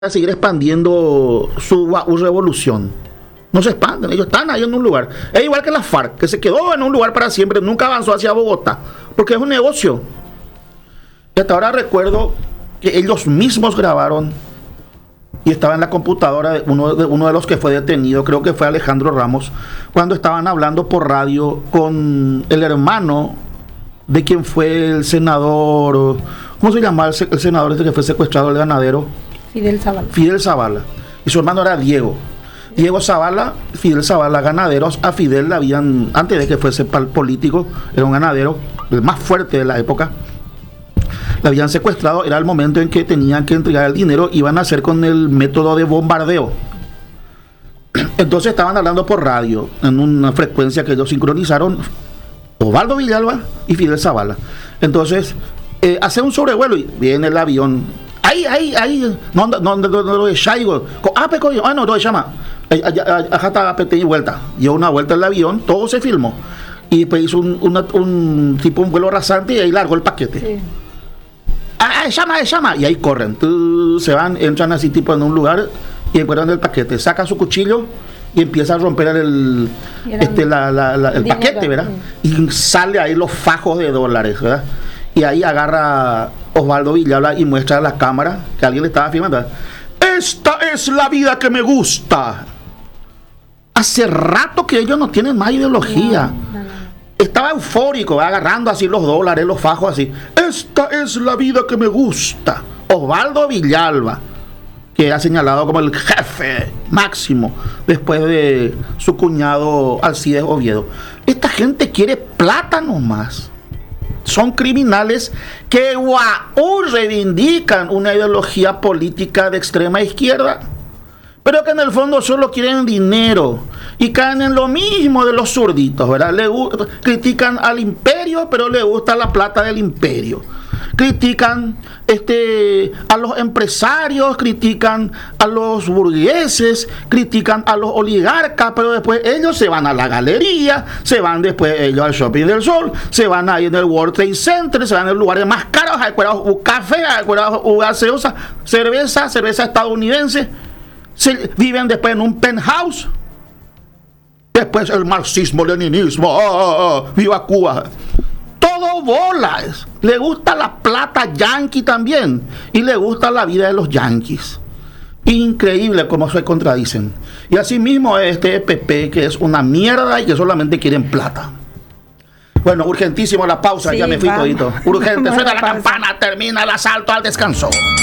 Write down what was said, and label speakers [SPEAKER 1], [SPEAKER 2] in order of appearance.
[SPEAKER 1] a seguir expandiendo su revolución. No se expanden, ellos están ahí en un lugar. Es igual que la FARC, que se quedó en un lugar para siempre, nunca avanzó hacia Bogotá, porque es un negocio. Y hasta ahora recuerdo que ellos mismos grabaron, y estaba en la computadora de uno de los que fue detenido, creo que fue Alejandro Ramos, cuando estaban hablando por radio con el hermano de quien fue el senador, ¿cómo se llama el senador este que fue secuestrado, el ganadero? Fidel Zavala. Y su hermano era Diego Zavala. Fidel Zavala, ganaderos. A Fidel le habían, antes de que fuese político, era un ganadero, el más fuerte de la época. Le habían secuestrado, era el momento en que tenían que entregar el dinero, iban a hacer con el método de bombardeo. Entonces estaban hablando por radio, en una frecuencia que ellos sincronizaron, Osvaldo Villalba y Fidel Zavala. Entonces, hace un sobrevuelo y viene el avión. Ahí, no lo de Shaigo. No, lo llama. Ajá, está y vuelta. Dio una vuelta el avión, todo se filmó. Y después hizo un tipo un vuelo rasante y ahí largó el paquete. Sí. Llama. Y ahí corren. Se van, entran así tipo en un lugar y encuentran el paquete. Saca su cuchillo y empieza a romper el paquete, ¿verdad? Y sale ahí los fajos de dólares, ¿verdad? Y ahí agarra Osvaldo Villalba y muestra a la cámara que alguien le estaba filmando. Esta es la vida que me gusta. Hace rato que ellos no tienen más ideología. No. Estaba eufórico, agarrando así los dólares, los fajos así. Esta es la vida que me gusta. Osvaldo Villalba, que era señalado como el jefe máximo después de su cuñado Alcides Oviedo. Esta gente quiere plata nomás. Son criminales que reivindican una ideología política de extrema izquierda, pero que en el fondo solo quieren dinero y caen en lo mismo de los zurditos, ¿verdad? Critican al imperio, pero le gusta la plata del imperio. Critican a los empresarios, critican a los burgueses, critican a los oligarcas, pero después ellos se van a la galería, se van después ellos al Shopping del Sol, se van ahí en el World Trade Center, se van en lugares más caros, a café, a gaseosa, cerveza estadounidense, viven después en un penthouse, después el marxismo-leninismo, viva Cuba. Todo bolas. Le gusta la plata yanqui también. Y le gusta la vida de los yanquis. Increíble cómo se contradicen. Y así mismo este PP, que es una mierda y que solamente quieren plata. Bueno, urgentísimo la pausa, sí, ya me fui todito. Urgente, suena la campana, termina el asalto al descanso.